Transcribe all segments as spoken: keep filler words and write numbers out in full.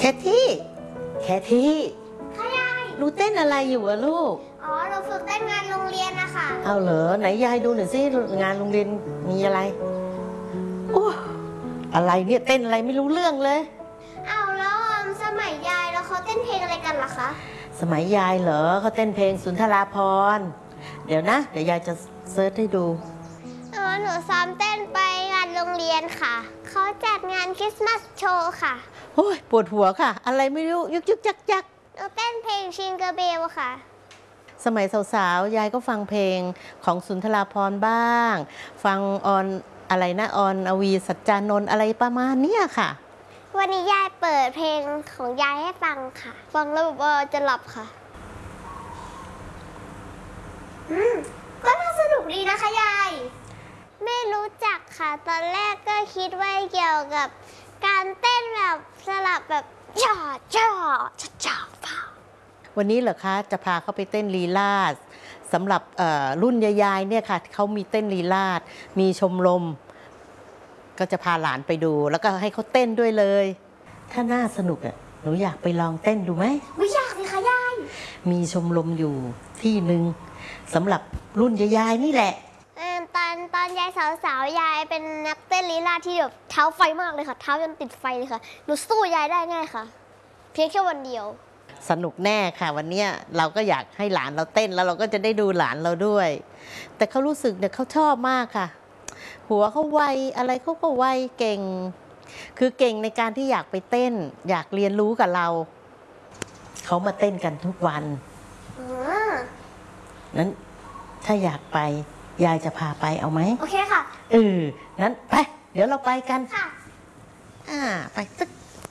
แคที่แคที่ค่ะยายหนูเต้นอะไรอยู่อะลูกอ๋อหนูฝึกเต้นงานโรงเรียนนะคะเอาเหรอไหนยายดูหน่อยสิงานโรงเรียนมีอะไรโอ้อะไรเนี่ยเต้นอะไรไม่รู้เรื่องเลยเอาแล้วสมัยยายแล้วเขาเต้นเพลงอะไรกันล่ะคะสมัยยายเหรอเขาเต้นเพลงสุนทราภรณ์เดี๋ยวนะเดี๋ยวยายจะเซิร์ชให้ดูอ๋อหนูซ้อมเต้นไปงานโรงเรียนค่ะเขาจัดงานคริสต์มาสโชว์ค่ะโอ้ยปวดหัวค่ะอะไรไม่รู้ยุกยุกจักจักหนูเต้นเพลงชิงเกอร์เบลค่ะสมัยสาวๆยายก็ฟังเพลงของสุนทราภรณ์บ้างฟังออนอะไรนะออนอวีสัจจานนท์อะไรประมาณนี้ค่ะวันนี้ยายเปิดเพลงของยายให้ฟังค่ะฟังแล้วแบบว่าจะหลับค่ะอืมก็น่าสนุกดีนะคะยายไม่รู้จักค่ะตอนแรกก็คิดว่าเกี่ยวกับการเต้นแบบสลับแบบจ่อจ่อจ่อจ่อวันนี้เหรอคะจะพาเขาไปเต้นลีลาศสำหรับรุ่นยายๆเนี่ยค่ะเขามีเต้นลีลาศมีชมรมก็จะพาหลานไปดูแล้วก็ให้เขาเต้นด้วยเลยถ้าน่าสนุกอ่ะหนูอยากไปลองเต้นดูไหมไม่อยากสิคะยายมีชมรมอยู่ที่หนึ่งสำหรับรุ่นยายๆนี่แหละตอนตอนยายสาวๆยายเป็นนักเต้นลีลาศที่แบบเท้าไฟมากเลยค่ะเท้าจนติดไฟเลยค่ะหนูสู้ยายได้ง่ายค่ะเพียงแค่วันเดียวสนุกแน่ค่ะวันนี้เราก็อยากให้หลานเราเต้นแล้วเราก็จะได้ดูหลานเราด้วยแต่เขารู้สึกเนี่ยเขาชอบมากค่ะหัวเขาไวอะไรเขาก็ไวเก่งคือเก่งในการที่อยากไปเต้นอยากเรียนรู้กับเราเขามาเต้นกันทุกวันนั้นถ้าอยากไปยายจะพาไปเอาไหมโอเคค่ะเออนั้นไปเดี๋ยวเราไปกันค่ะอ่าไปตึ๊ก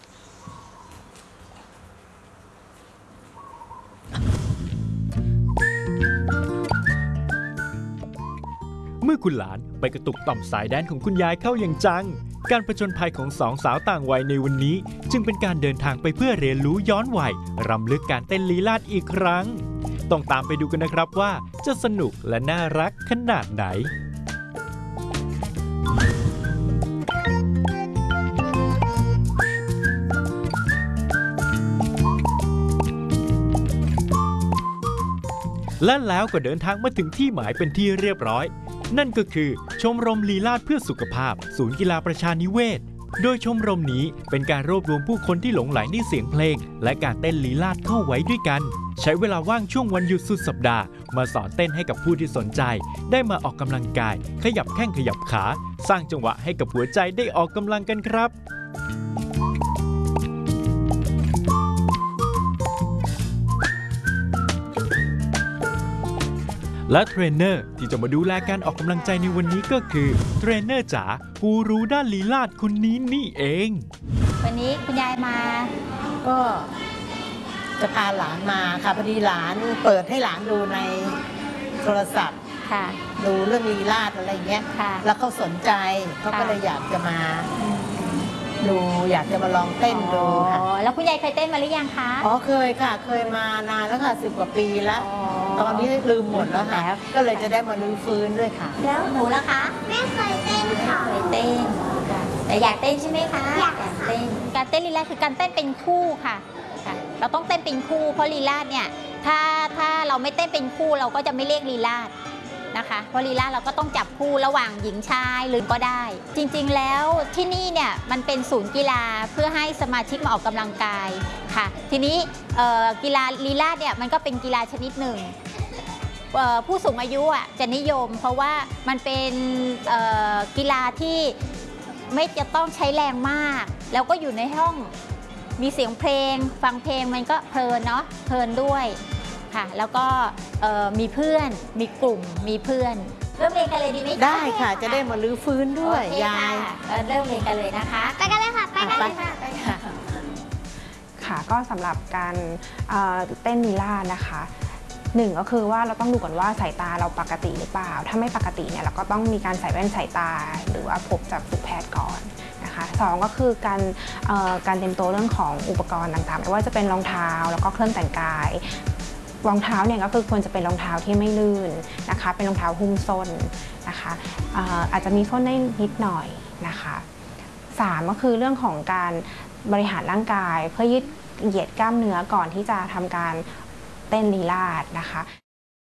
เมื่อคุณหลานไปกระตุกต่อมสายแดนของคุณยายเข้าอย่างจังการผจญภัยของสองสาวต่างวัยในวันนี้จึงเป็นการเดินทางไปเพื่อเรียนรู้ย้อนวัยรำลึกการเต้นลีลาศอีกครั้งต้องตามไปดูกันนะครับว่าจะสนุกและน่ารักขนาดไหนและแล้วก็เดินทางมาถึงที่หมายเป็นที่เรียบร้อยนั่นก็คือชมรมลีลาศเพื่อสุขภาพศูนย์กีฬาประชานิเวศโดยชมรมนี้เป็นการรวบรวมผู้คนที่หลงใหลในเสียงเพลงและการเต้นลีลาศเข้าไว้ด้วยกันใช้เวลาว่างช่วงวันหยุดสุดสัปดาห์มาสอนเต้นให้กับผู้ที่สนใจได้มาออกกำลังกายขยับแข้งขยับขาสร้างจังหวะให้กับหัวใจได้ออกกำลังกันครับและเทรนเนอร์ที่จะมาดูแลการออกกำลังใจในวันนี้ก็คือเทรนเนอร์จ๋ากูรูด้านลีลาศคนนี้นี่เองวันนี้คุณยายมาก็จะพาหลานมาค่ะพอดีหลานเปิดให้หลานดูในโทรศัพท์ค่ะดูเรื่องลีลาศอะไรเงี้ยแล้วเขาสนใจเขาก็เลยอยากจะมาดูอยากจะมาลองเต้นดูค่ะแล้วคุณยายเคยเต้นมาหรือยังคะอ๋อเคยค่ะเคยมานานแล้วค่ะสิบกว่าปีแล้วตอนนี้ลืมหมดแล้วค่ะก็เลยจะได้มาลื้อฟื้นด้วยค่ะแล้วหนูล่ะคะไม่เคยเต้นค่ะเคยเต้นแต่อยากเต้นใช่ไหมคะอยากเต้นการเต้นลีลาศคือการเต้นเป็นคู่ค่ะเราต้องเต้นเป็นคู่เพราะลีลาศเนี่ยถ้าถ้าเราไม่เต้นเป็นคู่เราก็จะไม่เรียกลีลาศนะคะเพราะลีลาศเราก็ต้องจับคู่ระหว่างหญิงชายหรือก็ได้จริงๆแล้วที่นี่เนี่ยมันเป็นศูนย์กีฬาเพื่อให้สมาชิกมาออกกำลังกายค่ะทีนี้กีฬาลีลาศเนี่ยมันก็เป็นกีฬาชนิดหนึ่งผู้สูงอายุอ่ะจะนิยมเพราะว่ามันเป็นกีฬาที่ไม่จะต้องใช้แรงมากแล้วก็อยู่ในห้องมีเสียงเพลงฟังเพลงมันก็เพลินเนาะเพลินด้วยค่ะแล้วก็มีเพื่อนมีกลุ่มมีเพื่อนเริ่มเรียนกันเลยดีไหมได้ค่ะจะได้มาลื้อฟื้นด้วยยายเริ่มเรียนกันเลยนะคะไปกันเลยค่ะไปกันเลยค่ะค่ะก็สำหรับการเต้นลีลาศนะคะหนึ่งก็คือว่าเราต้องดูก่อนว่าสายตาเราปกติหรือเปล่าถ้าไม่ปกติเนี่ยเราก็ต้องมีการใส่แว่นสายตาหรือว่าพบจากฝึกแพทย์ก่อนนะคะสองก็คือการการเตรียมตัวเรื่องของอุปกรณ์ต่างๆไม่ว่าจะเป็นรองเท้าแล้วก็เครื่องแต่งกายรองเท้าเนี่ยก็คือควรจะเป็นรองเท้าที่ไม่ลื่นนะคะเป็นรองเท้าหุ้มส้นนะคะอาจจะมีส้นได้นิดหน่อยนะคะสามก็คือเรื่องของการบริหารร่างกายเพื่อยืดเหยียดกล้ามเนื้อก่อนที่จะทำการเต้นลีลาศนะคะ